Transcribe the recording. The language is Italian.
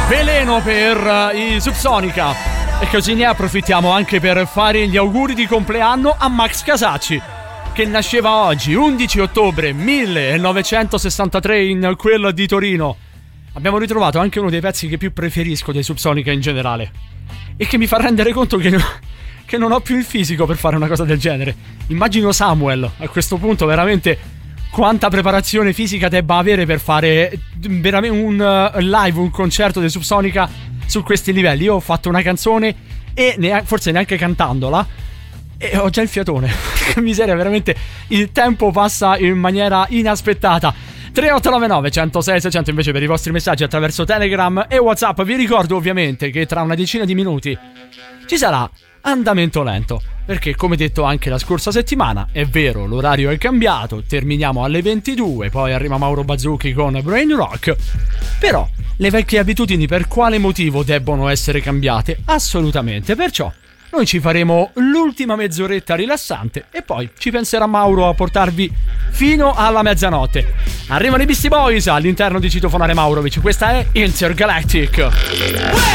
Veleno per i Subsonica. E così ne approfittiamo anche per fare gli auguri di compleanno a Max Casacci, che nasceva oggi, 11 ottobre 1963, in quel di Torino. Abbiamo ritrovato anche uno dei pezzi che più preferisco dei Subsonica in generale, e che mi fa rendere conto che non ho più il fisico per fare una cosa del genere. Immagino Samuel a questo punto veramente quanta preparazione fisica debba avere per fare veramente un live, un concerto dei Subsonica su questi livelli. Io ho fatto una canzone e forse neanche cantandola e ho già il fiatone. Che miseria, veramente il tempo passa in maniera inaspettata. 3899 106 600 invece per i vostri messaggi attraverso Telegram e WhatsApp. Vi ricordo ovviamente che tra una decina di minuti ci sarà andamento lento, perché come detto anche la scorsa settimana, è vero, l'orario è cambiato, terminiamo alle 22, poi arriva Mauro Bazzucchi con Brain Rock, però le vecchie abitudini per quale motivo debbono essere cambiate? Assolutamente, perciò noi ci faremo l'ultima mezz'oretta rilassante e poi ci penserà Mauro a portarvi fino alla mezzanotte. Arrivano i Beastie Boys all'interno di Citofonare Maurovic, questa è Intergalactic.